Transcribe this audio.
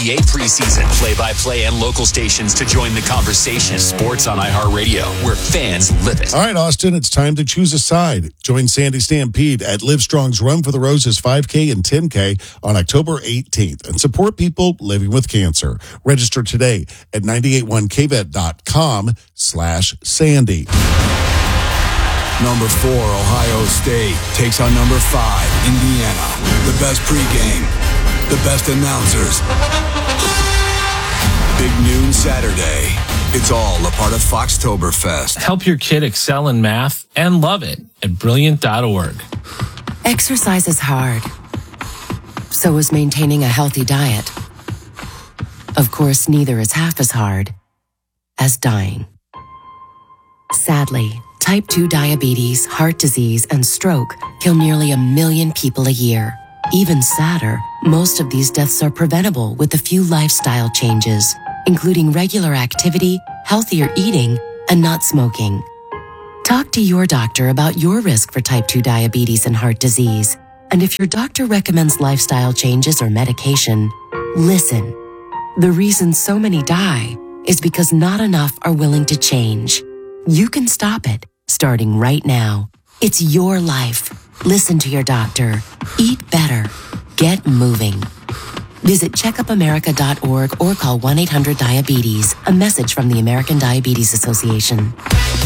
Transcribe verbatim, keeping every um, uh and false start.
B A preseason. Play-by-play and local stations to join the conversation. Sports on iHeartRadio, where fans live it. All right, Austin, it's time to choose a side. Join Sandy Stampede at Livestrong's Run for the Roses five K and ten K on October eighteenth and support people living with cancer. Register today at nine eight one k vet dot com slash Sandy. Number four, Ohio State takes on number five, Indiana. The best pregame, the best announcers. Big noon Saturday. It's all a part of Foxtoberfest. Help your kid excel in math and love it at brilliant dot org. Exercise is hard. So is maintaining a healthy diet. Of course, neither is half as hard as dying. Sadly, type two diabetes, heart disease, and stroke kill nearly a million people a year. Even sadder, most of these deaths are preventable with a few lifestyle changes, including regular activity, healthier eating, and not smoking. Talk to your doctor about your risk for type two diabetes and heart disease. And if your doctor recommends lifestyle changes or medication, listen. The reason so many die is because not enough are willing to change. You can stop it, starting right now. It's your life. Listen to your doctor. Eat better. Get moving. Visit checkup america dot org or call one eight hundred diabetes. A message from the American Diabetes Association.